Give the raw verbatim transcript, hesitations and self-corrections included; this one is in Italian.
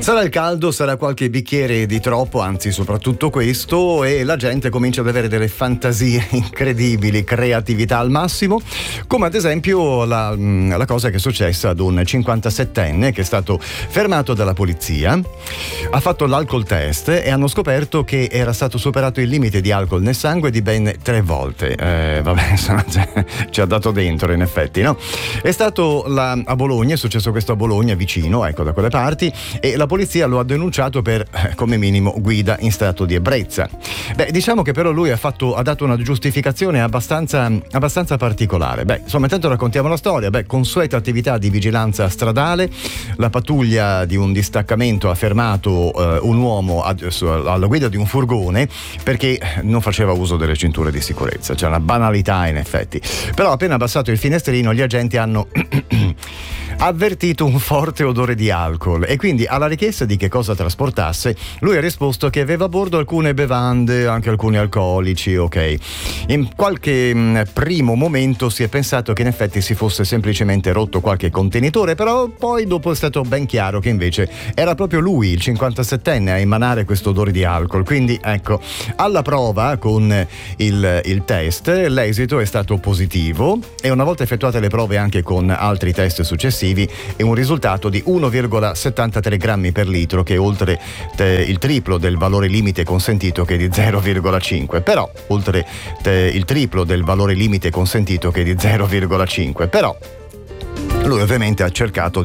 Sarà il caldo, sarà qualche bicchiere di troppo, anzi soprattutto questo, e la gente comincia ad avere delle fantasie incredibili, creatività al massimo, come ad esempio la, la cosa che è successa ad un cinquantasettenne che è stato fermato dalla polizia, ha fatto l'alcol test e hanno scoperto che era stato superato il limite di alcol nel sangue di ben tre volte. Eh, vabbè, insomma, ci ha dato dentro in effetti, no? È stato la, a Bologna, è successo questo a Bologna, vicino, ecco, da quelle parti, e la polizia lo ha denunciato per, eh, come minimo, guida in stato di ebbrezza. Beh, diciamo che però lui ha fatto, ha dato una giustificazione abbastanza, abbastanza particolare. Beh, insomma, intanto raccontiamo la storia. Beh, consueta attività di vigilanza stradale, la pattuglia di un distaccamento ha fermato eh, un uomo ad, alla guida di un furgone perché non faceva uso delle cinture di sicurezza. C'è una banalità in effetti. Però appena abbassato il finestrino gli agenti hanno avvertito un forte odore di alcol e quindi alla richiesta di che cosa trasportasse lui ha risposto che aveva a bordo alcune bevande, anche alcuni alcolici, ok. In qualche mh, primo momento si è pensato che in effetti si fosse semplicemente rotto qualche contenitore, però poi dopo è stato ben chiaro che invece era proprio lui, il cinquantasettenne, a emanare questo odore di alcol. Quindi ecco, alla prova con il, il test l'esito è stato positivo e una volta effettuate le prove anche con altri test successivi è un risultato di uno virgola settantatré grammi per litro, che è oltre te, il triplo del valore limite consentito, che è di zero virgola cinque, però oltre te, il triplo del valore limite consentito, che è di zero virgola cinque, però lui ovviamente ha cercato